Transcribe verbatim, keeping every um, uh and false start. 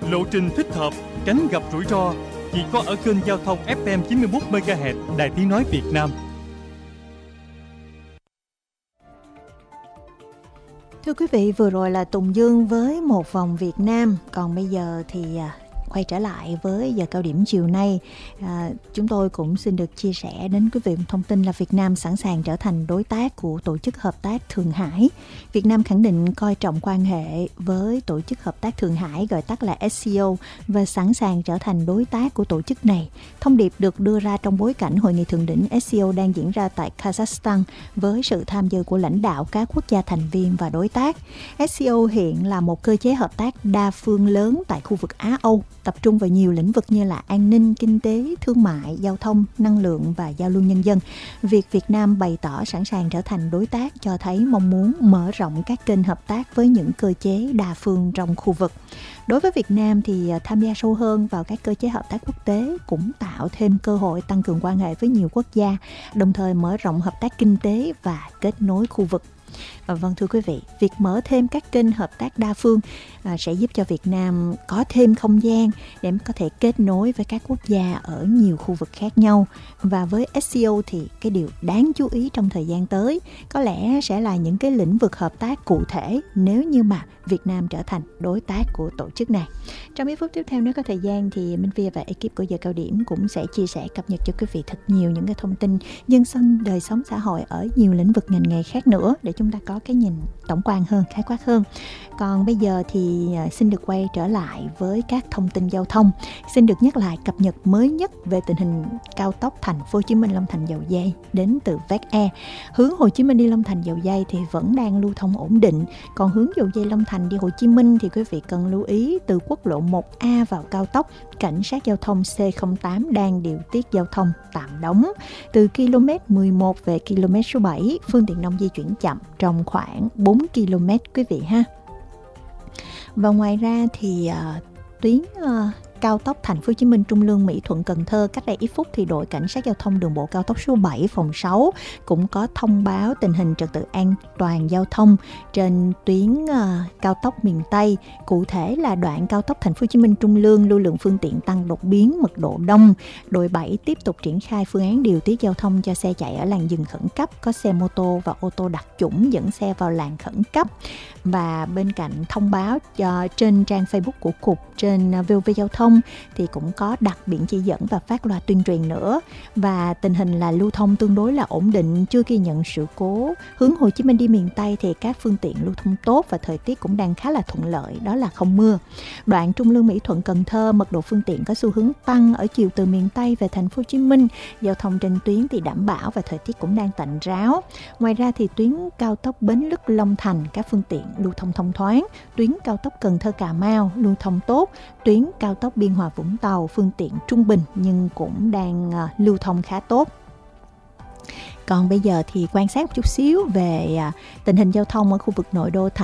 Lộ trình thích hợp, tránh gặp rủi ro, chỉ có ở kênh giao thông ép em chín mươi mốt mê ga héc Đài Tiếng nói Việt Nam. Thưa quý vị, vừa rồi là Tùng Dương với Một Vòng Việt Nam. Còn bây giờ thì quay trở lại với giờ cao điểm chiều nay, à, chúng tôi cũng xin được chia sẻ đến quý vị một thông tin là Việt Nam sẵn sàng trở thành đối tác của Tổ chức Hợp tác Thượng Hải. Việt Nam khẳng định coi trọng quan hệ với Tổ chức Hợp tác Thượng Hải, gọi tắt là ét xê o, và sẵn sàng trở thành đối tác của tổ chức này. Thông điệp được đưa ra trong bối cảnh hội nghị thượng đỉnh ét xê o đang diễn ra tại Kazakhstan với sự tham dự của lãnh đạo các quốc gia thành viên và đối tác. ét xê o hiện là một cơ chế hợp tác đa phương lớn tại khu vực Á-Âu, tập trung vào nhiều lĩnh vực như là an ninh, kinh tế, thương mại, giao thông, năng lượng và giao lưu nhân dân. Việc Việt Nam bày tỏ sẵn sàng trở thành đối tác cho thấy mong muốn mở rộng các kênh hợp tác với những cơ chế đa phương trong khu vực. Đối với Việt Nam thì tham gia sâu hơn vào các cơ chế hợp tác quốc tế cũng tạo thêm cơ hội tăng cường quan hệ với nhiều quốc gia, đồng thời mở rộng hợp tác kinh tế và kết nối khu vực. Vâng, thưa quý vị, việc mở thêm các kênh hợp tác đa phương à, sẽ giúp cho Việt Nam có thêm không gian để có thể kết nối với các quốc gia ở nhiều khu vực khác nhau. Và với ét xê o thì cái điều đáng chú ý trong thời gian tới có lẽ sẽ là những cái lĩnh vực hợp tác cụ thể nếu như mà Việt Nam trở thành đối tác của tổ chức này. Trong ít phút tiếp theo nếu có thời gian thì Minh Via và ekip của giờ cao điểm cũng sẽ chia sẻ cập nhật cho quý vị thật nhiều những cái thông tin dân sinh, đời sống xã hội ở nhiều lĩnh vực ngành nghề khác nữa để chúng ta có cái nhìn tổng quan hơn, khái quát hơn. Còn bây giờ thì xin được quay trở lại với các thông tin giao thông. Xin được nhắc lại cập nhật mới nhất về tình hình cao tốc Thành phố Hồ Chí Minh Long Thành Dầu Giây đến từ vét e. Hướng Hồ Chí Minh đi Long Thành Dầu Giây thì vẫn đang lưu thông ổn định. Còn hướng Dầu Giây Long Thành đi Hồ Chí Minh thì quý vị cần lưu ý từ quốc lộ một A vào cao tốc, cảnh sát giao thông xê không tám đang điều tiết giao thông tạm đóng. Từ km mười một về km số bảy, phương tiện nông di chuyển chậm trong khoảng bốn ki lô mét quý vị ha. Và ngoài ra thì uh, tuyến uh, cao tốc Thành phố Hồ Chí Minh Trung Lương Mỹ Thuận Cần Thơ cách đây ít phút thì đội cảnh sát giao thông đường bộ cao tốc số bảy phòng sáu cũng có thông báo tình hình trật tự an toàn giao thông trên tuyến uh, cao tốc miền Tây. Cụ thể là đoạn cao tốc Thành phố Hồ Chí Minh Trung Lương lưu lượng phương tiện tăng đột biến, mật độ đông. Đội bảy tiếp tục triển khai phương án điều tiết giao thông cho xe chạy ở làn dừng khẩn cấp, có xe mô tô và ô tô đặc chủng dẫn xe vào làn khẩn cấp. Và bên cạnh thông báo cho trên trang Facebook của Cục trên vê o vê Giao thông thì cũng có đặt biển chỉ dẫn và phát loa tuyên truyền nữa. Và tình hình là lưu thông tương đối là ổn định, chưa ghi nhận sự cố. Hướng Hồ Chí Minh đi miền Tây thì các phương tiện lưu thông tốt và thời tiết cũng đang khá là thuận lợi, đó là không mưa. Đoạn Trung Lương Mỹ Thuận Cần Thơ, mật độ phương tiện có xu hướng tăng ở chiều từ miền Tây về Thành phố Hồ Chí Minh. Giao thông trên tuyến thì đảm bảo và thời tiết cũng đang tạnh ráo. Ngoài ra thì tuyến cao tốc Bến Lức Long Thành các phương tiện lưu thông thông thoáng, tuyến cao tốc Cần Thơ Cà Mau lưu thông tốt, tuyến cao tốc Biên Hòa Vũng Tàu phương tiện trung bình nhưng cũng đang uh, lưu thông khá tốt. Còn bây giờ thì quan sát một chút xíu về uh, tình hình giao thông ở khu vực nội đô thành